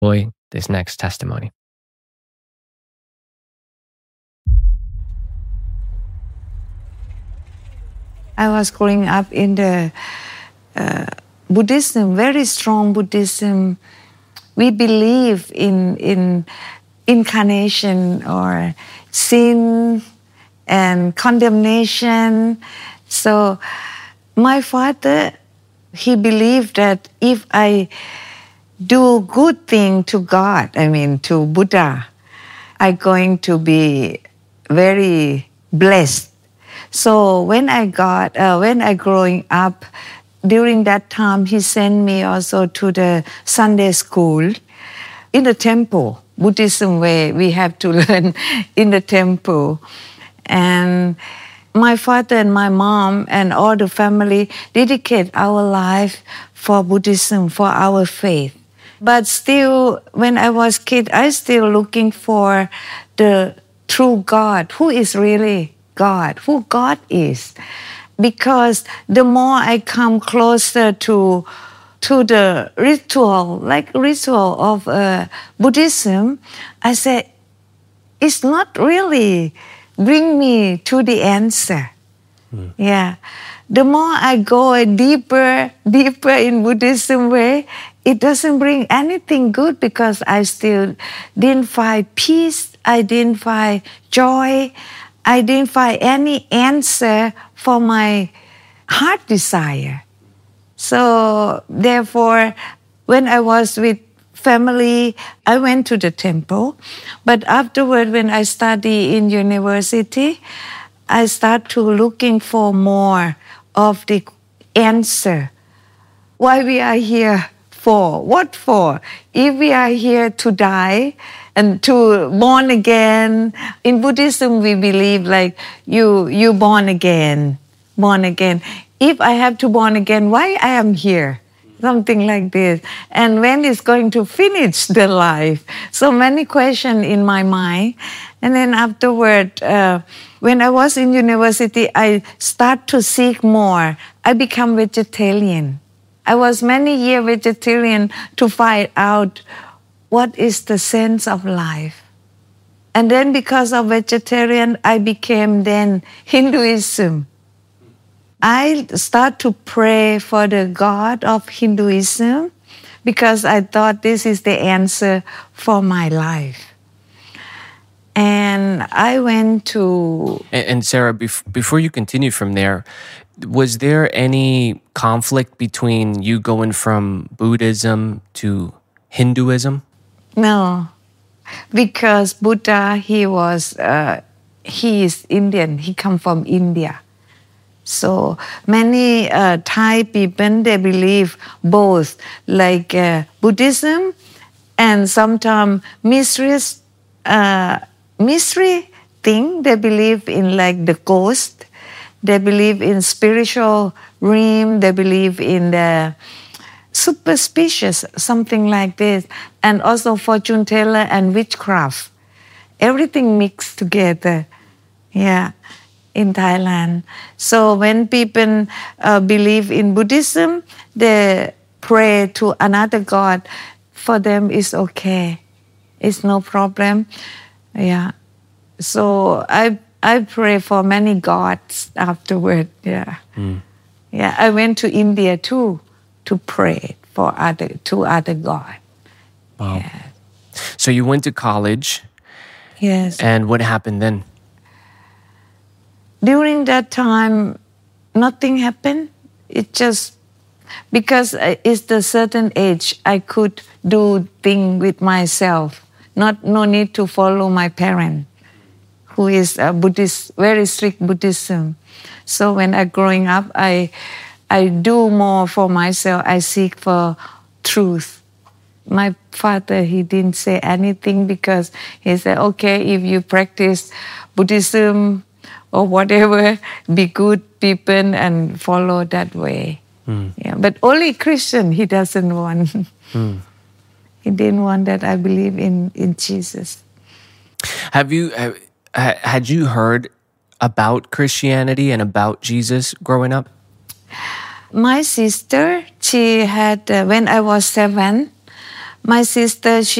Enjoy this next testimony. I was growing up in the Buddhism, very strong Buddhism. We believe in incarnation or sin and condemnation. So my father, he believed that if I do good thing to God, to Buddha, I'm going to be very blessed. So when I growing up, during that time, he sent me also to the Sunday school in the temple, Buddhism way. We have to learn in the temple. And my father and my mom and all the family dedicate our life for Buddhism, for our faith. But still, when I was kid, I still looking for the true God, who is really God, who God is. Because the more I come closer to the ritual of Buddhism, I say, it's not really bring me to the answer. Yeah. The more I go deeper in Buddhism way, it doesn't bring anything good because I still didn't find peace, I didn't find joy, I didn't find any answer for my heart desire. So therefore, when I was with family, I went to the temple. But afterward, when I study in university, I start to looking for more of the answer. Why we are here for? What for? If we are here to die and to born again, in Buddhism we believe like you born again. If I have to born again, why I am here? Something like this. And when is going to finish the life? So many questions in my mind. And then afterward, when I was in university, I start to seek more. I become vegetarian. I was many years vegetarian to find out what is the sense of life. And then because of vegetarian, I became then Hinduism. I start to pray for the God of Hinduism because I thought this is the answer for my life. And I went to... And Sarah, before you continue from there, was there any conflict between you going from Buddhism to Hinduism? No, because Buddha, he is Indian. He come from India. So many Thai people, they believe both, like Buddhism and sometimes mystery thing. They believe in like the ghost. They believe in spiritual realm. They believe in the superstitious, something like this. And also fortune teller and witchcraft. Everything mixed together. Yeah. In Thailand. So when people believe in Buddhism, they pray to another God. For them, it's okay. It's no problem. Yeah. So I pray for many gods afterward. Yeah. Yeah. I went to India too to pray for two other gods. Wow. Yeah. So you went to college. Yes. And what happened then? During that time, nothing happened. It just, because it's the certain age, I could do things with myself. No need to follow my parent, who is a Buddhist, very strict Buddhism. So when I growing up, I do more for myself. I seek for truth. My father, he didn't say anything because he said, okay, if you practice Buddhism, or whatever, be good people and follow that way. Yeah, but only Christian, he doesn't want. He didn't want that. I believe in Jesus. Had you heard about Christianity and about Jesus growing up? My sister, she had, when I was 7, My sister,